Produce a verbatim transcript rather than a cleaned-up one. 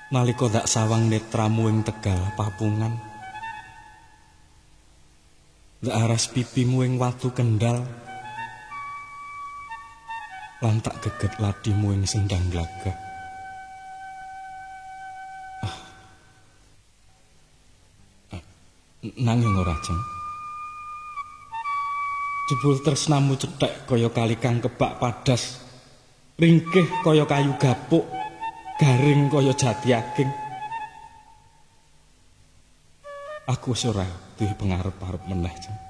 Nalika dak sawang netramu ing Tegal Papungan, dak aras pipimu ing watu Kendal, lan tak geget ladimu ing Sendang Glagah. Ah. Ah. Nanging ora jeng. Jebul tresnamu cethek kaya kali kang kebak padas, ringkih kaya kayu gapuk, garing kaya jati ageng. Aku wis ora duwe pengarep-arep meneh, Jeng.